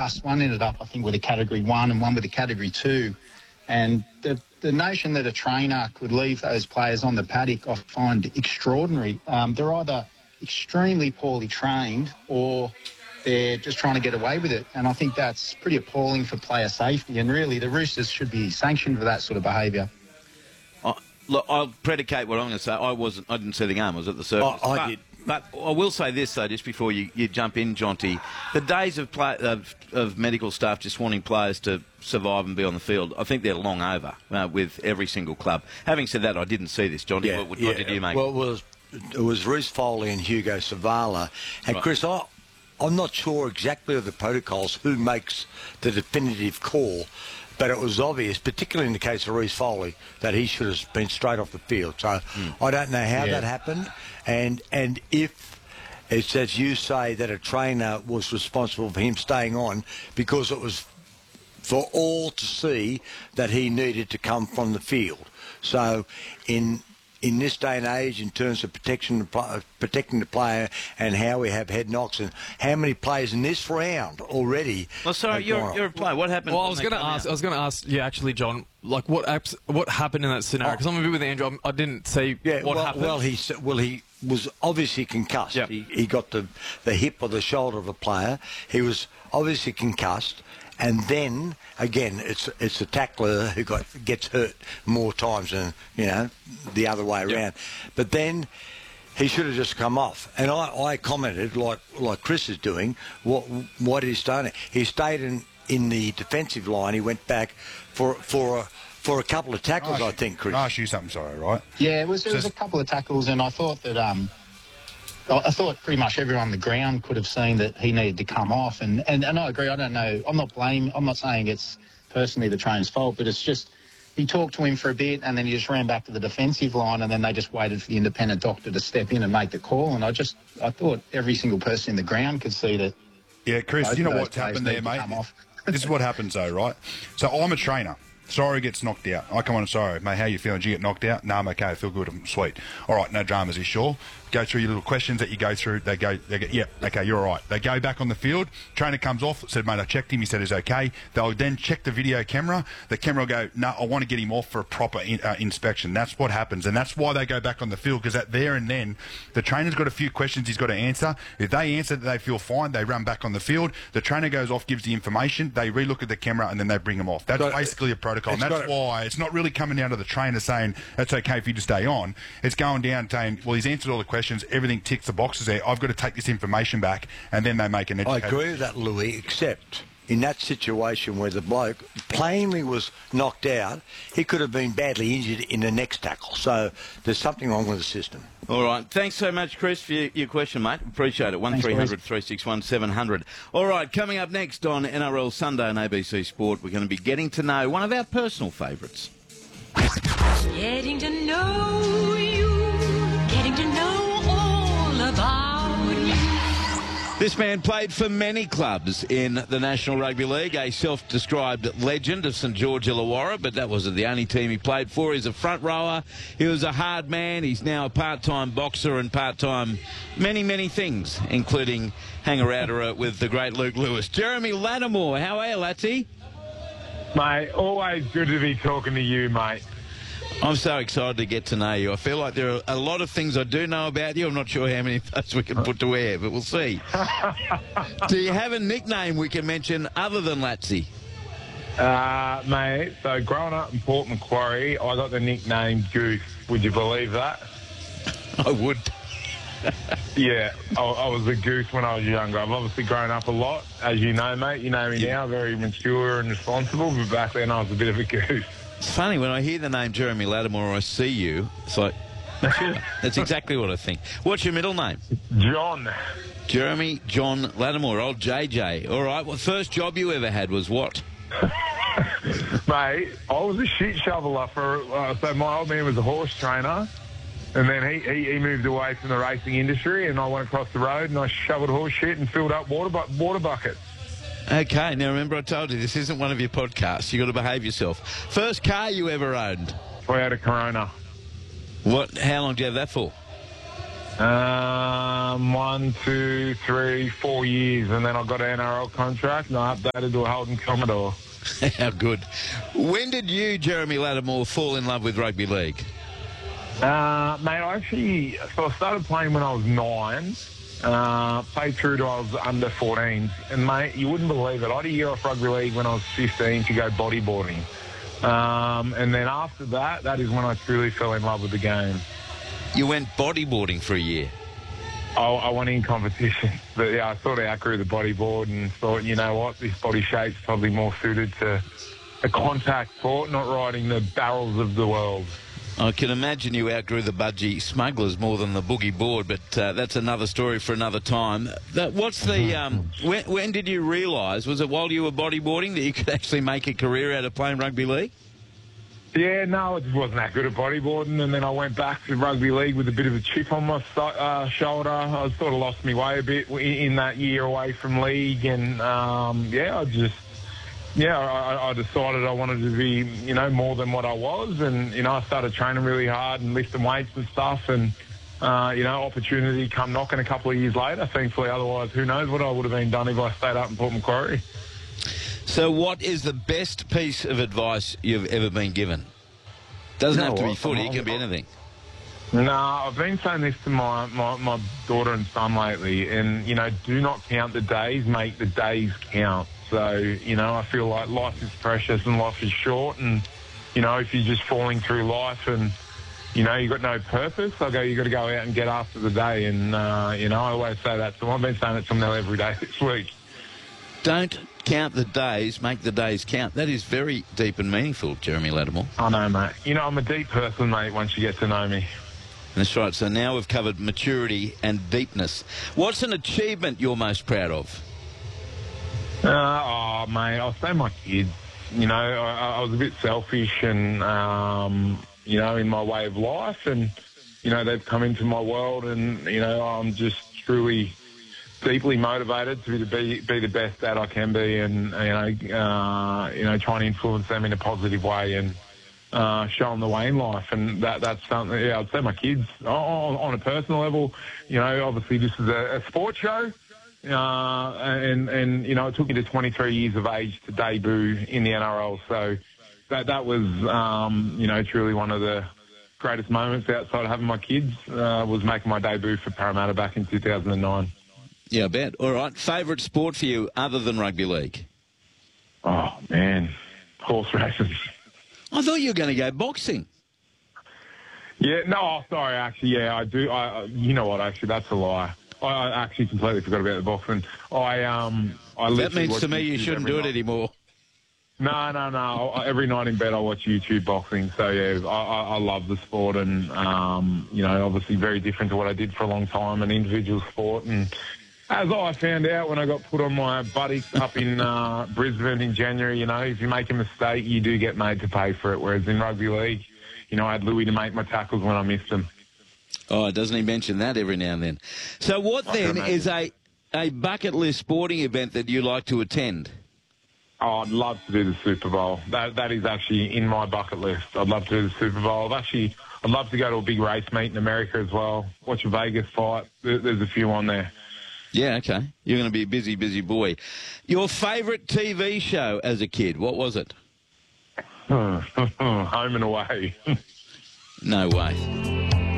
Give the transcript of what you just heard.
bus. One ended up, I think, with a Category 1 and one with a Category 2. And the notion that a trainer could leave those players on the paddock, I find extraordinary. They're either extremely poorly trained or they're just trying to get away with it. And I think that's pretty appalling for player safety. And really, the Roosters should be sanctioned for that sort of behaviour. Look, I'll predicate what I'm going to say. I didn't see the game. I was at the circus. I did. But I will say this, though, just before you jump in, Jonty. The days of medical staff just wanting players to survive and be on the field, I think they're long over with every single club. Having said that, I didn't see this, Jonty. What did you make? Well, it was Reece Foley and Hugo Savala. And, right. Chris, I'm not sure exactly of the protocols who makes the definitive call, but it was obvious, particularly in the case of Reece Foley, that he should have been straight off the field. So I don't know how that happened. And if it's as you say that a trainer was responsible for him staying on because it was for all to see that he needed to come from the field. So in this day and age, in terms of protecting the player and how we have head knocks and how many players in this round already. Well, sorry, you're a player. What happened? Well, I was going to ask. Yeah, actually, John. Like, what happened in that scenario? Because I'm a bit with Andrew. I didn't see what happened. Well, he was obviously concussed. Yep. He got the hip or the shoulder of a player. He was obviously concussed. And then, again, it's the tackler who gets hurt more times than, the other way around. But then he should have just come off. And I commented, like Chris is doing, what he's done. He stayed in the defensive line. He went back for a couple of tackles, I think, Chris. Can I ask you something, sorry, right? Yeah, it was a couple of tackles, and I thought that... I thought pretty much everyone on the ground could have seen that he needed to come off. And I agree, I don't know. I'm not saying it's personally the trainer's fault, but it's just he talked to him for a bit and then he just ran back to the defensive line and then they just waited for the independent doctor to step in and make the call. And I thought every single person in the ground could see that. Yeah, Chris, you know what's happened there, mate? This is what happens, though, right? So I'm a trainer. Sorry gets knocked out. I come on, sorry, mate, how you feeling? Did you get knocked out? No, I'm okay. I feel good. I'm sweet. All right, no dramas. Are you sure? Go through your little questions that you go through. They go, yeah, okay, you're all right. They go back on the field. Trainer comes off, said, mate, I checked him. He said he's okay. They'll then check the video camera. The camera will go, no, I want to get him off for a proper inspection. That's what happens. And that's why they go back on the field, because at there and then, the trainer's got a few questions he's got to answer. If they answer that they feel fine, they run back on the field. The trainer goes off, gives the information. They relook at the camera, and then they bring him off. That's basically a protocol. And that's why it's not really coming down to the trainer saying, that's okay for you to stay on. It's going down saying, well, he's answered all the questions. Everything ticks the boxes there. I've got to take this information back, and then they make an educated... I agree with that, Louis, except in that situation where the bloke plainly was knocked out, he could have been badly injured in the next tackle. So there's something wrong with the system. All right. Thanks so much, Chris, for your question, mate. Appreciate it. 1300 361 700. All right, coming up next on NRL Sunday on ABC Sport, we're going to be getting to know one of our personal favourites. Getting to know you, getting to know all about you. This man played for many clubs in the National Rugby League, a self-described legend of St George Illawarra, but that wasn't the only team he played for. He's a front rower. He was a hard man. He's now a part-time boxer and part-time many, many things, including hanger-outer with the great Luke Lewis. Jeremy Lattimore, how are you, Latsy? Mate, always good to be talking to you, mate. I'm so excited to get to know you. I feel like there are a lot of things I do know about you. I'm not sure how many of those we can put to air, but we'll see. Do you have a nickname we can mention other than Latsy? Mate, so growing up in Port Macquarie, I got the nickname Goose. Would you believe that? I would. Yeah, I was a goose when I was younger. I've obviously grown up a lot, as you know, mate. You know me now, very mature and responsible, but back then I was a bit of a goose. It's funny, when I hear the name Jeremy Lattimore or I see you, it's like, sure, that's exactly what I think. What's your middle name? John. Jeremy John Lattimore, old JJ. All right, well, first job you ever had was what? Mate, I was a shit shoveler so my old man was a horse trainer, and then he moved away from the racing industry, and I went across the road and I shoveled horse shit and filled up water buckets. Okay, now remember I told you, this isn't one of your podcasts. You've got to behave yourself. First car you ever owned? I had a Corona. What? How long did you have that for? 1, 2, 3, 4 years, and then I got an NRL contract, and I updated to a Holden Commodore. How good. When did you, Jeremy Lattimore, fall in love with rugby league? Mate, I started playing when I was 9. Played through to I was under 14. And, mate, you wouldn't believe it. I had a year off rugby league when I was 15 to go bodyboarding. And then after that, that is when I truly fell in love with the game. You went bodyboarding for a year? I went in competition. But, yeah, I sort of outgrew the bodyboard and thought, you know what, this body shape's probably more suited to a contact sport, not riding the barrels of the world. I can imagine you outgrew the budgie smugglers more than the boogie board, but that's another story for another time. What's the when did you realise? Was it while you were bodyboarding that you could actually make a career out of playing rugby league? Yeah, no, I just wasn't that good at bodyboarding, and then I went back to rugby league with a bit of a chip on my shoulder. I sort of lost my way a bit in that year away from league, and I decided I wanted to be, more than what I was, and, I started training really hard and lifting weights and stuff, and, opportunity come knocking a couple of years later, thankfully. Otherwise, who knows what I would have been done if I stayed up in Port Macquarie. So what is the best piece of advice you've ever been given? Doesn't have to be footy, it can be anything. No, I've been saying this to my daughter and son lately, and, do not count the days, make the days count. So, I feel like life is precious and life is short, and, if you're just falling through life and, you've got no purpose, you've got to go out and get after the day, and, I always say that. So I've been saying it to them now every day this week. Don't count the days, make the days count. That is very deep and meaningful, Jeremy Lattimore. I know, mate. I'm a deep person, mate, once you get to know me. That's right. So now we've covered maturity and deepness. What's an achievement you're most proud of? Mate, I'll say my kids. I was a bit selfish and, in my way of life, and, they've come into my world, and, I'm just truly deeply motivated to be the best dad I can be, and trying to influence them in a positive way and show them the way in life. And that's something. Yeah, I'd say my kids on a personal level. Obviously this is a sports show, and it took me to 23 years of age to debut in the NRL. So that was truly one of the greatest moments outside of having my kids was making my debut for Parramatta back in 2009. Yeah, I bet. All right. Favourite sport for you other than rugby league? Oh, man. Horse races. I thought you were going to go boxing. Yeah, no, sorry, actually, yeah, I do. You know what, actually, that's a lie. I actually completely forgot about the boxing. That means to me you shouldn't do it anymore. No. Every night in bed I watch YouTube boxing. So, yeah, I love the sport, and, obviously very different to what I did for a long time, an individual sport. And as I found out when I got put on my buttocks up in Brisbane in January, if you make a mistake, you do get made to pay for it. Whereas in rugby league, I had Louis to make my tackles when I missed them. Oh, doesn't he mention that every now and then? So what then is a bucket list sporting event that you like to attend? Oh, I'd love to do the Super Bowl. That is actually in my bucket list. I'd love to do the Super Bowl. I'd love to go to a big race meet in America as well. Watch a Vegas fight. There's a few on there. Yeah, okay. You're going to be a busy, busy boy. Your favourite TV show as a kid, what was it? Home and Away. No way.